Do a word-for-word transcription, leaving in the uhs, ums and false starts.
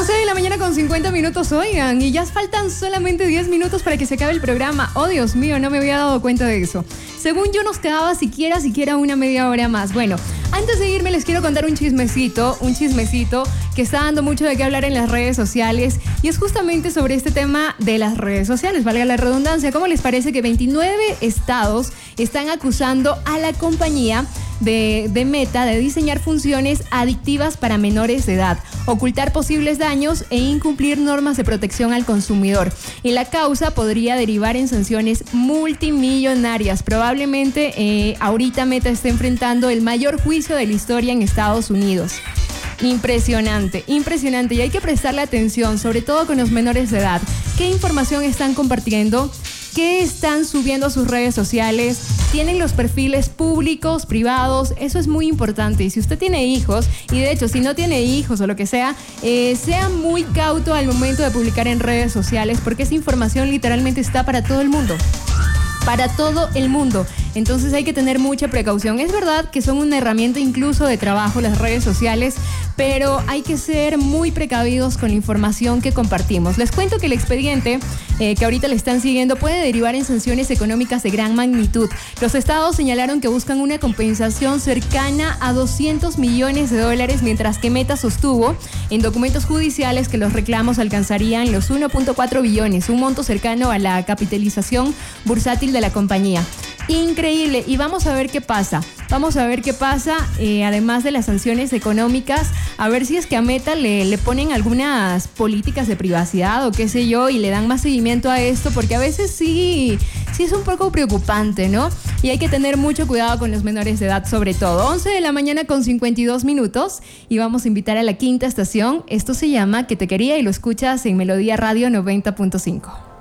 once de la mañana con cincuenta minutos, oigan, y ya faltan solamente diez minutos para que se acabe el programa. Oh, Dios mío, no me había dado cuenta de eso. Según yo nos quedaba siquiera, siquiera una media hora más. Bueno, antes de irme les quiero contar un chismecito, un chismecito que está dando mucho de qué hablar en las redes sociales y es justamente sobre este tema de las redes sociales, valga la redundancia. ¿Cómo les parece que veintinueve estados están acusando a la compañía de, de Meta de diseñar funciones adictivas para menores de edad, ocultar posibles daños e incumplir normas de protección al consumidor? Y la causa podría derivar en sanciones multimillonarias. Probablemente eh, ahorita Meta está enfrentando el mayor juicio de la historia en Estados Unidos. Impresionante, impresionante, y hay que prestarle atención, sobre todo con los menores de edad. ¿Qué información están compartiendo? ¿Qué están subiendo a sus redes sociales? ¿Tienen los perfiles públicos, privados? Eso es muy importante. Y si usted tiene hijos, y de hecho si no tiene hijos o lo que sea, eh, sea muy cauto al momento de publicar en redes sociales, porque esa información literalmente está para todo el mundo. Para todo el mundo. Entonces hay que tener mucha precaución. Es verdad que son una herramienta incluso de trabajo las redes sociales, pero hay que ser muy precavidos con la información que compartimos. Les cuento que el expediente eh, que ahorita le están siguiendo puede derivar en sanciones económicas de gran magnitud. Los estados señalaron que buscan una compensación cercana a doscientos millones de dólares, mientras que Meta sostuvo en documentos judiciales que los reclamos alcanzarían los uno punto cuatro billones, un monto cercano a la capitalización bursátil de la compañía. Increíble, y vamos a ver qué pasa. Vamos a ver qué pasa, eh, además de las sanciones económicas, a ver si es que a Meta le, le ponen algunas políticas de privacidad o qué sé yo, y le dan más seguimiento a esto, porque a veces sí, sí es un poco preocupante, ¿no? Y hay que tener mucho cuidado con los menores de edad, sobre todo. once de la mañana con cincuenta y dos minutos, y vamos a invitar a la quinta estación. Esto se llama Que te quería, y lo escuchas en Melodía Radio noventa punto cinco.